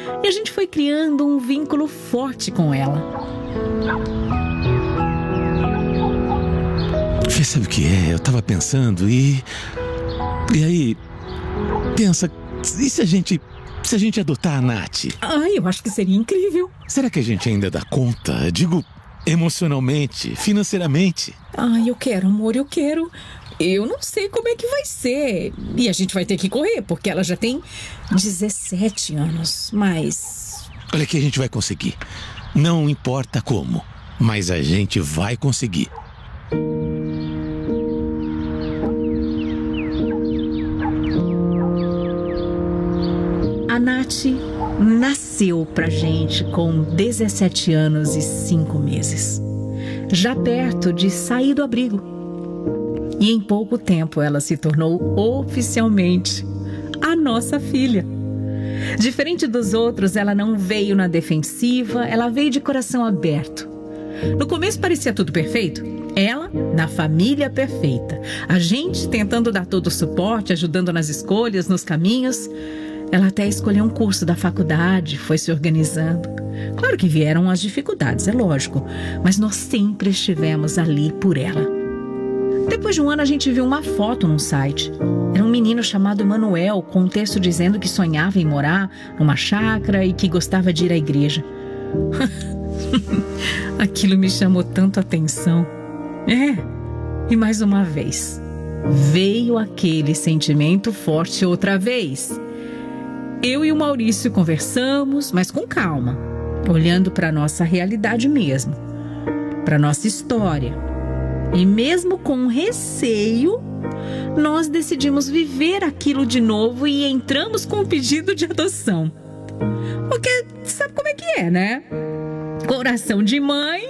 E a gente foi criando um vínculo forte com ela. Você sabe o que é? Eu tava pensando e aí, pensa, e se a gente adotar a Nath? Ai, eu acho que seria incrível. Será que a gente ainda dá conta? Digo, emocionalmente, financeiramente. Ai, eu quero, amor, eu quero. Eu não sei como é que vai ser. E a gente vai ter que correr, porque ela já tem 17 anos, mas... Olha que a gente vai conseguir. Não importa como, mas a gente vai conseguir. A Nath nasceu pra gente com 17 anos e 5 meses. Já perto de sair do abrigo. E em pouco tempo ela se tornou oficialmente a nossa filha. Diferente dos outros, ela não veio na defensiva, ela veio de coração aberto. No começo parecia tudo perfeito. Ela, na família perfeita. A gente tentando dar todo o suporte, ajudando nas escolhas, nos caminhos. Ela até escolheu um curso da faculdade, foi se organizando. Claro que vieram as dificuldades, é lógico, mas nós sempre estivemos ali por ela. Depois de um ano a gente viu uma foto num site. Era um menino chamado Emanuel, com um texto dizendo que sonhava em morar numa chácara e que gostava de ir à igreja. Aquilo me chamou tanto a atenção. E mais uma vez, veio aquele sentimento forte outra vez. Eu e o Maurício conversamos, mas com calma, olhando para a nossa realidade mesmo, para a nossa história. E mesmo com receio, nós decidimos viver aquilo de novo e entramos com um pedido de adoção. Porque sabe como é que é, né? Coração de mãe,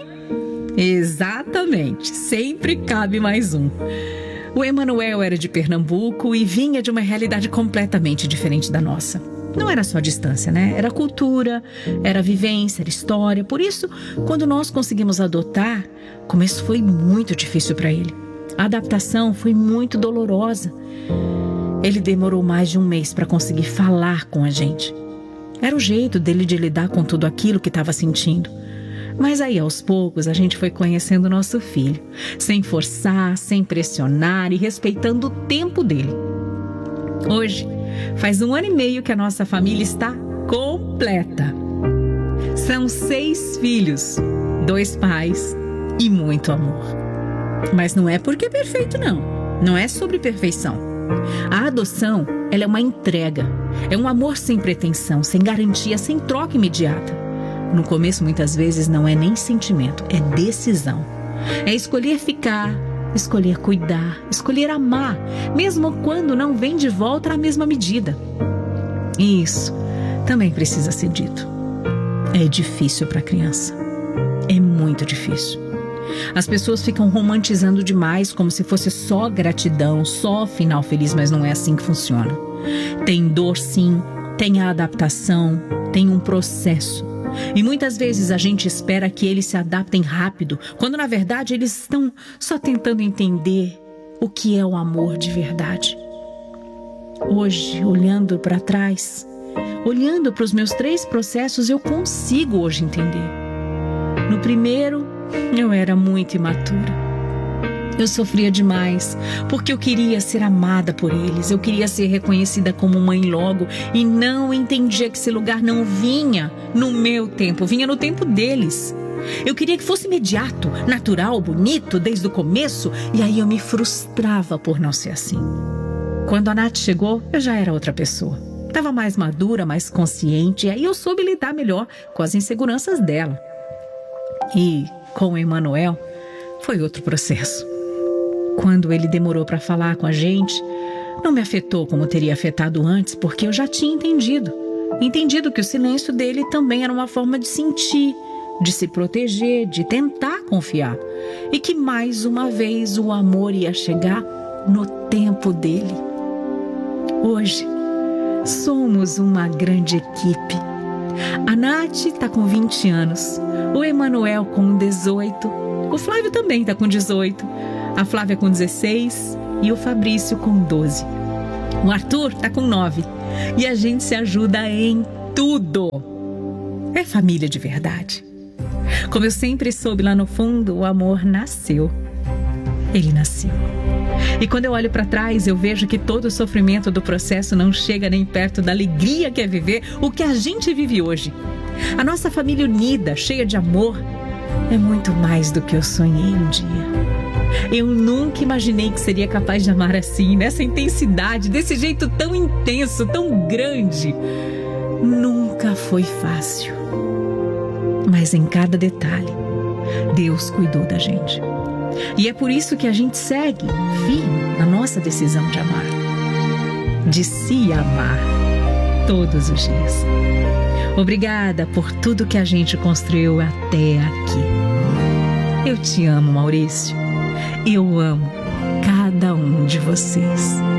exatamente, sempre cabe mais um. O Emanuel era de Pernambuco e vinha de uma realidade completamente diferente da nossa. Não era só distância, né? Era cultura, era vivência, era história. Por isso, quando nós conseguimos adotar, o começo foi muito difícil para ele. A adaptação foi muito dolorosa. Ele demorou mais de um mês para conseguir falar com a gente. Era o jeito dele de lidar com tudo aquilo que estava sentindo. Mas aí, aos poucos, a gente foi conhecendo o nosso filho, sem forçar, sem pressionar e respeitando o tempo dele. Hoje, faz 1 ano e meio que a nossa família está completa. São 6 filhos, 2 pais e muito amor. Mas não é porque é perfeito, não. Não é sobre perfeição. A adoção, ela é uma entrega. É um amor sem pretensão, sem garantia, sem troca imediata. No começo, muitas vezes, não é nem sentimento, é decisão. É escolher ficar, escolher cuidar, escolher amar, mesmo quando não vem de volta na mesma medida. E isso também precisa ser dito. É difícil para a criança. É muito difícil. As pessoas ficam romantizando demais, como se fosse só gratidão, só final feliz, mas não é assim que funciona. Tem dor, sim, tem a adaptação, tem um processo. E muitas vezes a gente espera que eles se adaptem rápido, quando na verdade eles estão só tentando entender o que é o amor de verdade. Hoje, olhando para trás, olhando para os meus 3 processos, eu consigo hoje entender. No primeiro, eu era muito imatura. Eu sofria demais, porque eu queria ser amada por eles, eu queria ser reconhecida como mãe logo e não entendia que esse lugar não vinha no meu tempo, vinha no tempo deles. Eu queria que fosse imediato, natural, bonito, desde o começo, e aí eu me frustrava por não ser assim. Quando a Nath chegou, eu já era outra pessoa. Estava mais madura, mais consciente, e aí eu soube lidar melhor com as inseguranças dela. E com o Emanuel, foi outro processo. Quando ele demorou para falar com a gente, não me afetou como teria afetado antes, porque eu já tinha entendido que o silêncio dele também era uma forma de sentir, de se proteger, de tentar confiar, e que mais uma vez o amor ia chegar no tempo dele. Hoje, somos uma grande equipe. A Nath está com 20 anos, o Emanuel com 18, o Flávio também está com 18, a Flávia com 16 e o Fabrício com 12. O Arthur tá com 9 e a gente se ajuda em tudo. É família de verdade. Como eu sempre soube lá no fundo, o amor nasceu. Ele nasceu. E quando eu olho para trás, eu vejo que todo o sofrimento do processo não chega nem perto da alegria que é viver o que a gente vive hoje. A nossa família unida, cheia de amor, é muito mais do que eu sonhei um dia. Eu nunca imaginei que seria capaz de amar assim, nessa intensidade, desse jeito tão intenso, tão grande. Nunca foi fácil. Mas em cada detalhe, Deus cuidou da gente. E é por isso que a gente segue firme na nossa decisão de amar. De se amar todos os dias. Obrigada por tudo que a gente construiu até aqui. Eu te amo, Maurício. Eu amo cada um de vocês.